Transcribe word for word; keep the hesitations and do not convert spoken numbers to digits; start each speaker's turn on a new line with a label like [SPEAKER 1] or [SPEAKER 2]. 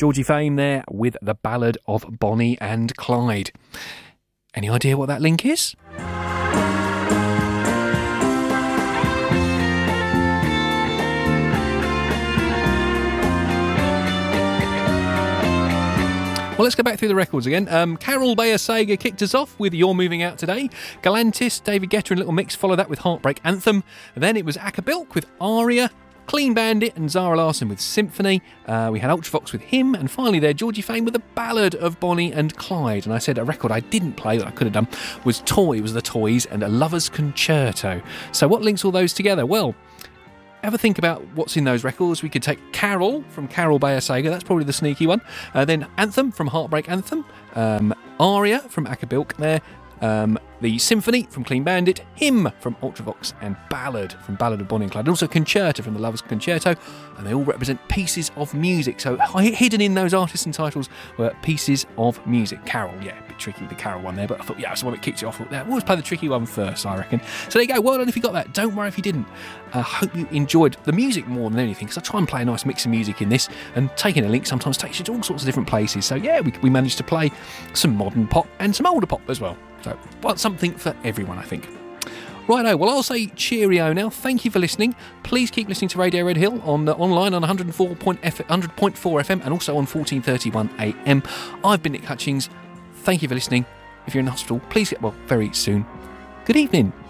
[SPEAKER 1] Georgie Fame there with the Ballad of Bonnie and Clyde. Any idea what that link is? Well, let's go back through the records again. Um, Carol Bayer Sager kicked us off with You're Moving Out Today. Galantis, David Guetta and Little Mix followed that with Heartbreak Anthem. Then it was Acabilk with Aria, Clean Bandit and Zara Larsson with Symphony. Uh, we had Ultravox with Him. And finally there, Georgie Fame with the Ballad of Bonnie and Clyde. And I said a record I didn't play that I could have done was Toy, was the Toys, and a Lover's Concerto. So what links all those together? Well, have a think about what's in those records. We could take Carol from Carol Bayer Sager, that's probably the sneaky one. Uh, then Anthem from Heartbreak Anthem. Um, Aria from Acabilk there. Um, the Symphony from Clean Bandit. Him from Ultravox. And Ballad from Ballad of Bonnie and Clyde. And also Concerto from the Lover's Concerto. And they all represent pieces of music. So hidden in those artists and titles were pieces of music. Carol, yeah, a bit tricky with the Carol one there, but I thought, yeah, that's the one that kicked it off. I always play the tricky one first, I reckon. So there you go. Well done if you got that. Don't worry if you didn't. I uh, hope you enjoyed the music more than anything, because I try and play a nice mix of music in this, and taking a link sometimes takes you to all sorts of different places. So yeah, we, we managed to play some modern pop and some older pop as well. So, well, something for everyone, I think. Righto, well, I'll say cheerio now. Thank you for listening. Please keep listening to Radio Red Hill on uh, online on one hundred four point four F M and also on fourteen thirty-one A M. I've been Nick Hutchings. Thank you for listening. If you're in the hospital, please get well very soon. Good evening.